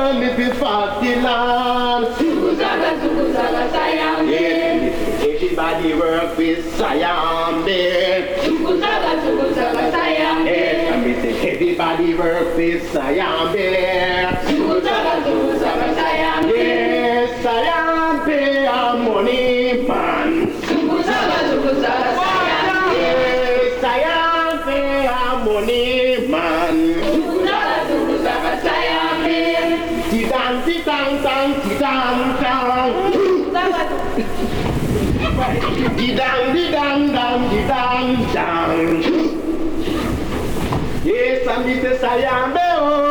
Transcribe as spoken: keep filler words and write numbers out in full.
man, if you fast the land. Yes, everybody work with Sayambe. Yes, I mean, everybody work with Sayambe. Yes, Sayambe, a money man. Yes, Sayambe, a money man. Tidang, tidang, tang, tidang, tang. Tidang, tidang, dang, tidang, dang. Yes, I'm Mister Sayambe.